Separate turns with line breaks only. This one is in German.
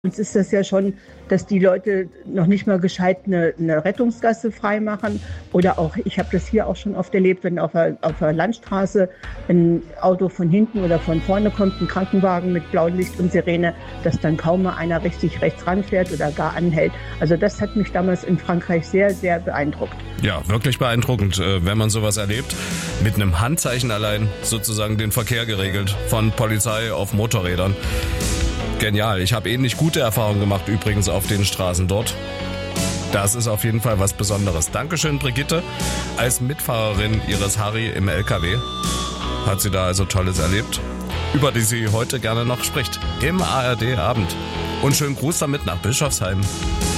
Uns ist das ja schon, dass die Leute noch nicht mal gescheit eine Rettungsgasse freimachen. Oder auch, ich habe das hier auch schon oft erlebt, wenn auf der Landstraße ein Auto von hinten oder von vorne kommt, ein Krankenwagen mit blauem Licht und Sirene, dass dann kaum mal einer richtig rechts ranfährt oder gar anhält. Also das hat mich damals in Frankreich sehr, sehr beeindruckt.
Ja, wirklich beeindruckend, wenn man sowas erlebt. Mit einem Handzeichen allein sozusagen den Verkehr geregelt, von Polizei auf Motorrädern. Genial. Ich habe ähnlich gute Erfahrungen gemacht übrigens auf den Straßen dort. Das ist auf jeden Fall was Besonderes. Dankeschön, Brigitte. Als Mitfahrerin ihres Harry im LKW hat sie da also Tolles erlebt, über die sie heute gerne noch spricht. Im ARD Abend. Und schönen Gruß damit nach Bischofsheim.